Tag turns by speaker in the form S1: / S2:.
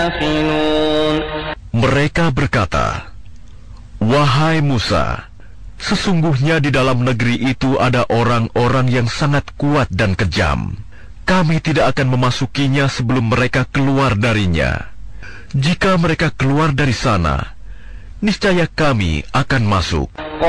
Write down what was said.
S1: Mereka berkata, "Wahai Musa, sesungguhnya di dalam negeri itu ada orang-orang yang sangat kuat dan kejam. Kami tidak akan memasukinya sebelum mereka keluar darinya. Jika mereka keluar dari sana, niscaya kami akan masuk."